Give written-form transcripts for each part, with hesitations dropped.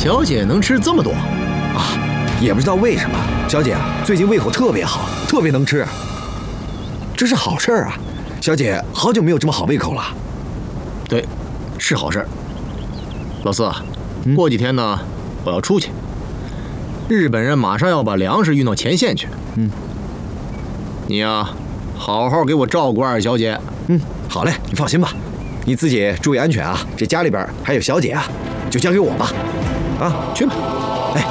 小姐能吃这么多啊？也不知道为什么，小姐啊，最近胃口特别好，特别能吃。这是好事啊！小姐好久没有这么好胃口了。 对，是好事。老四，过几天呢，我要出去。日本人马上要把粮食运到前线去。你呀，好好给我照顾二小姐。 好嘞，你放心吧，你自己注意安全啊。这家里边还有小姐啊，就交给我吧。啊， 去吧。 哎。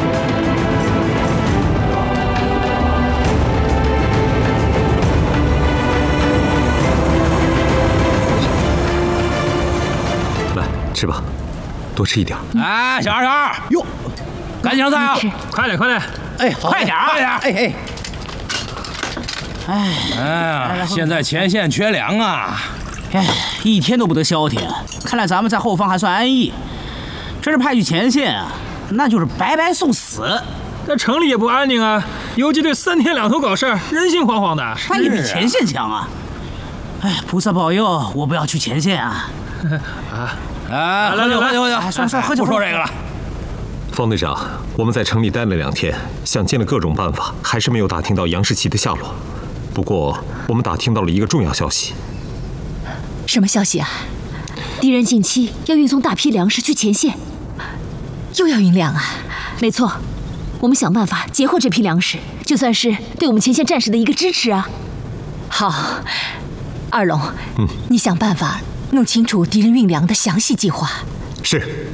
来吃吧，多吃一点。 哎，小二， 哟， 赶紧上菜啊！ 快点，快点！ 哎， 快点啊！快点！ 哎呀，现在前线缺粮啊！ 哎，一天都不得消停。看来咱们在后方还算安逸，这是派去前线啊，那就是白白送死。 在城里也不安宁啊！游击队3天2头搞事儿，人心惶惶的。 那也比前线强啊！哎，菩萨保佑，我不要去前线啊！ 啊，喝酒， 算喝酒， 不说这个了。 方队长，我们在城里待了2天，想尽了各种办法，还是没有打听到杨士奇的下落。不过，我们打听到了一个重要消息。 什么消息啊？敌人近期要运送大批粮食去前线，又要运粮啊？没错，我们想办法截获这批粮食，就算是对我们前线战士的一个支持啊。好，二龙，你想办法弄清楚敌人运粮的详细计划。 是。